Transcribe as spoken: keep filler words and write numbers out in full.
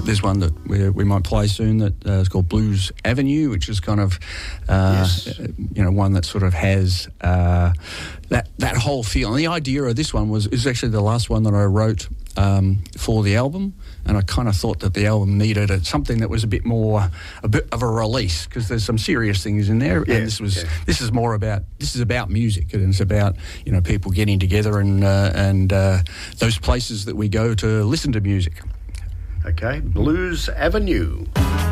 there's one that we, we might play soon that uh, is called Blues Avenue, which is kind of, uh, yes. you know, one that sort of has uh, that that whole feel. And the idea of this one was is actually the last one that I wrote um, for the album, and I kind of thought that the album needed a, something that was a bit more, a bit of a release, because there's some serious things in there. Yeah, and this was yeah. this is more about this is about music, and it's about, you know, people getting together and uh, and uh, those places that we go to listen to music. Okay, Blues Avenue.